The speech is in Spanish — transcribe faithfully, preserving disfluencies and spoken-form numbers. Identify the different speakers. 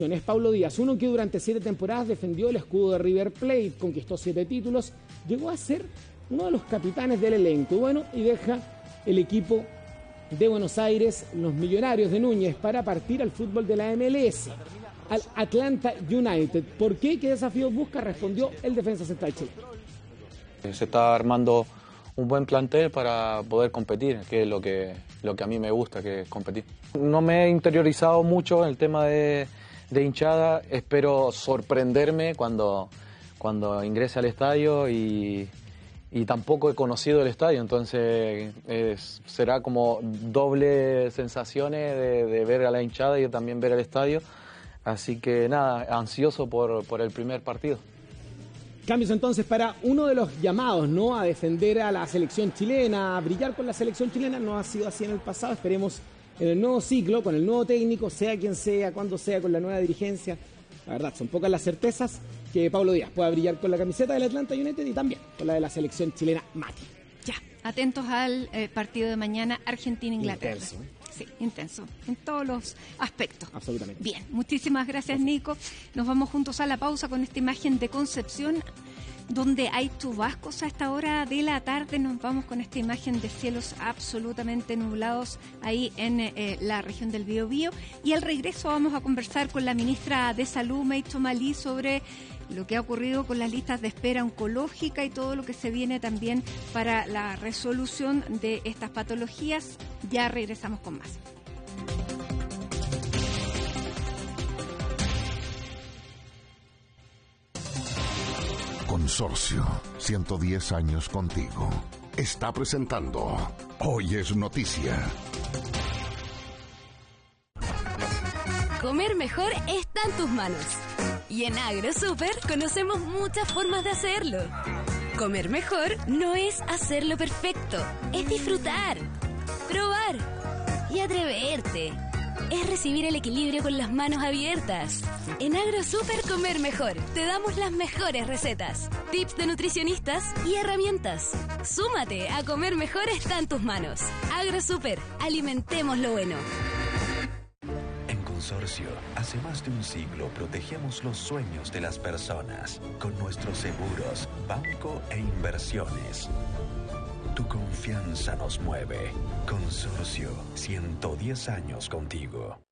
Speaker 1: Es Paulo Díaz, uno que durante siete temporadas defendió el escudo de River Plate, conquistó siete títulos, llegó a ser uno de los capitanes del elenco, bueno, y deja el equipo de Buenos Aires, los Millonarios de Núñez, para partir al fútbol de la M L S, al Atlanta United. ¿Por qué? ¿Qué desafíos busca? Respondió el defensa central chileno.
Speaker 2: Se está armando un buen plantel para poder competir, que es lo que, lo que a mí me gusta, que es competir. No me he interiorizado mucho en el tema de, de hinchada, espero sorprenderme cuando, cuando ingrese al estadio y, y tampoco he conocido el estadio, entonces es, será como doble sensaciones de, de ver a la hinchada y también ver el estadio, así que nada, ansioso por, por el primer partido.
Speaker 1: Cambios entonces para uno de los llamados, ¿no?, a defender a la selección chilena, a brillar con la selección chilena. No ha sido así en el pasado, esperemos en el nuevo ciclo, con el nuevo técnico, sea quien sea, cuando sea, con la nueva dirigencia. La verdad, son pocas las certezas que Paulo Díaz pueda brillar con la camiseta del Atlanta United y también con la de la selección chilena Mati.
Speaker 3: Ya, atentos al eh, partido de mañana, Argentina-Inglaterra.
Speaker 1: Intenso, ¿eh?
Speaker 3: Sí, intenso, en todos los aspectos.
Speaker 1: Absolutamente.
Speaker 3: Bien, muchísimas gracias, Nico. Nos vamos juntos a la pausa con esta imagen de Concepción, donde hay chubascos a esta hora de la tarde. Nos vamos con esta imagen de cielos absolutamente nublados ahí en eh, la región del Biobío. Y al regreso vamos a conversar con la ministra de Salud, Meito Malí, sobre lo que ha ocurrido con las listas de espera oncológica y todo lo que se viene también para la resolución de estas patologías. Ya regresamos con más.
Speaker 4: Consorcio, ciento diez años contigo. Está presentando Hoy es Noticia.
Speaker 5: Comer mejor está en tus manos. Y en AgroSuper conocemos muchas formas de hacerlo. Comer mejor no es hacerlo perfecto, es disfrutar, probar y atreverte. Es recibir el equilibrio con las manos abiertas. En AgroSuper Comer Mejor te damos las mejores recetas, tips de nutricionistas y herramientas. Súmate a Comer Mejor está en tus manos. AgroSuper, alimentemos lo bueno.
Speaker 6: Consorcio, hace más de un siglo protegemos los sueños de las personas con nuestros seguros, banco e inversiones. Tu confianza nos mueve. Consorcio, ciento diez años contigo.